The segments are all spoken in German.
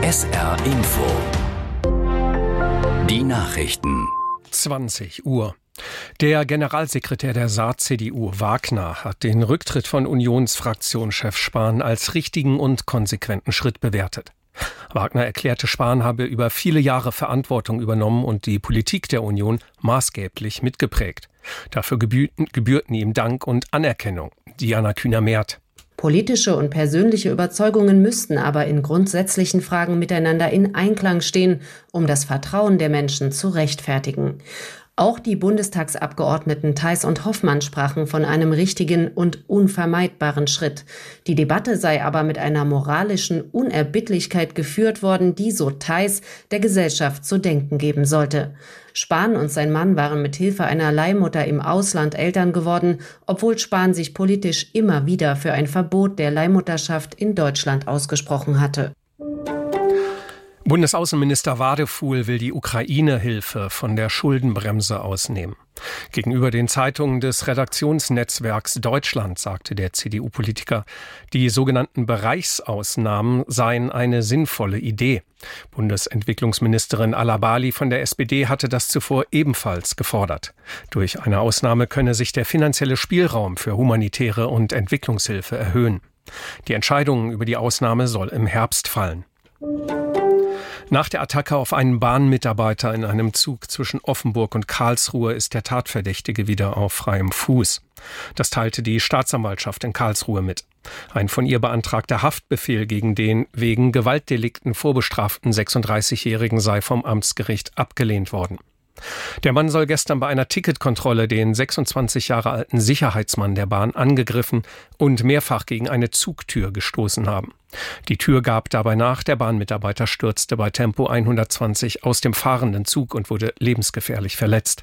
SR Info. Die Nachrichten. 20 Uhr. Der Generalsekretär der Saar-CDU, Wagner, hat den Rücktritt von Unionsfraktionschef Spahn als richtigen und konsequenten Schritt bewertet. Wagner erklärte, Spahn habe über viele Jahre Verantwortung übernommen und die Politik der Union maßgeblich mitgeprägt. Dafür gebührten ihm Dank und Anerkennung. Diana Kühner-Mehrt. Politische und persönliche Überzeugungen müssten aber in grundsätzlichen Fragen miteinander in Einklang stehen, um das Vertrauen der Menschen zu rechtfertigen. Auch die Bundestagsabgeordneten Theis und Hoffmann sprachen von einem richtigen und unvermeidbaren Schritt. Die Debatte sei aber mit einer moralischen Unerbittlichkeit geführt worden, die, so Theis, der Gesellschaft zu denken geben sollte. Spahn und sein Mann waren mit Hilfe einer Leihmutter im Ausland Eltern geworden, obwohl Spahn sich politisch immer wieder für ein Verbot der Leihmutterschaft in Deutschland ausgesprochen hatte. Bundesaußenminister Wadefuhl will die Ukraine-Hilfe von der Schuldenbremse ausnehmen. Gegenüber den Zeitungen des Redaktionsnetzwerks Deutschland sagte der CDU-Politiker, die sogenannten Bereichsausnahmen seien eine sinnvolle Idee. Bundesentwicklungsministerin Alabali von der SPD hatte das zuvor ebenfalls gefordert. Durch eine Ausnahme könne sich der finanzielle Spielraum für humanitäre und Entwicklungshilfe erhöhen. Die Entscheidung über die Ausnahme soll im Herbst fallen. Nach der Attacke auf einen Bahnmitarbeiter in einem Zug zwischen Offenburg und Karlsruhe ist der Tatverdächtige wieder auf freiem Fuß. Das teilte die Staatsanwaltschaft in Karlsruhe mit. Ein von ihr beantragter Haftbefehl gegen den wegen Gewaltdelikten vorbestraften 36-Jährigen sei vom Amtsgericht abgelehnt worden. Der Mann soll gestern bei einer Ticketkontrolle den 26 Jahre alten Sicherheitsmann der Bahn angegriffen und mehrfach gegen eine Zugtür gestoßen haben. Die Tür gab dabei nach, der Bahnmitarbeiter stürzte bei Tempo 120 aus dem fahrenden Zug und wurde lebensgefährlich verletzt.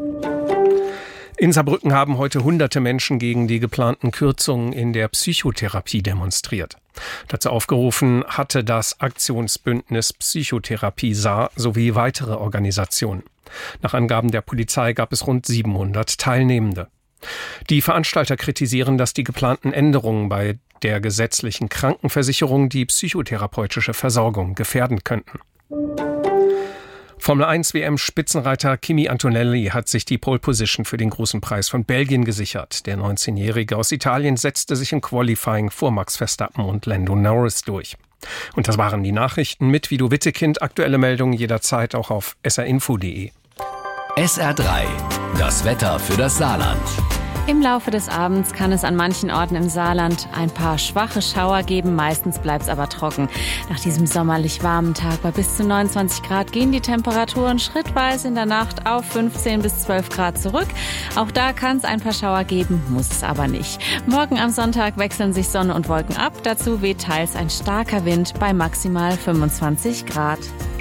In Saarbrücken haben heute hunderte Menschen gegen die geplanten Kürzungen in der Psychotherapie demonstriert. Dazu aufgerufen hatte das Aktionsbündnis Psychotherapie Saar sowie weitere Organisationen. Nach Angaben der Polizei gab es rund 700 Teilnehmende. Die Veranstalter kritisieren, dass die geplanten Änderungen bei der gesetzlichen Krankenversicherung die psychotherapeutische Versorgung gefährden könnten. Formel-1-WM-Spitzenreiter Kimi Antonelli hat sich die Pole Position für den Großen Preis von Belgien gesichert. Der 19-Jährige aus Italien setzte sich im Qualifying vor Max Verstappen und Lando Norris durch. Und das waren die Nachrichten mit Vido Wittekind. Aktuelle Meldungen jederzeit auch auf srinfo.de. SR3, das Wetter für das Saarland. Im Laufe des Abends kann es an manchen Orten im Saarland ein paar schwache Schauer geben. Meistens bleibt es aber trocken. Nach diesem sommerlich warmen Tag bei bis zu 29 Grad gehen die Temperaturen schrittweise in der Nacht auf 15 bis 12 Grad zurück. Auch da kann es ein paar Schauer geben, muss es aber nicht. Morgen am Sonntag wechseln sich Sonne und Wolken ab. Dazu weht teils ein starker Wind bei maximal 25 Grad.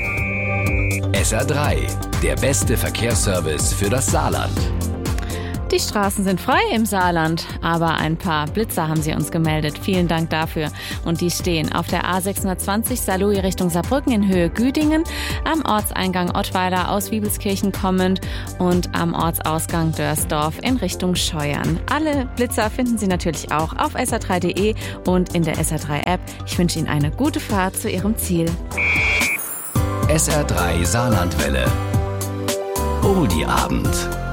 SR3, der beste Verkehrsservice für das Saarland. Die Straßen sind frei im Saarland, aber ein paar Blitzer haben sie uns gemeldet. Vielen Dank dafür. Und die stehen auf der A620 Saarlouis Richtung Saarbrücken in Höhe Güdingen, am Ortseingang Ottweiler aus Wiebelskirchen kommend und am Ortsausgang Dörsdorf in Richtung Scheuern. Alle Blitzer finden Sie natürlich auch auf sr3.de und in der SR3-App. Ich wünsche Ihnen eine gute Fahrt zu Ihrem Ziel. SR3 Saarlandwelle. Oldie Abend.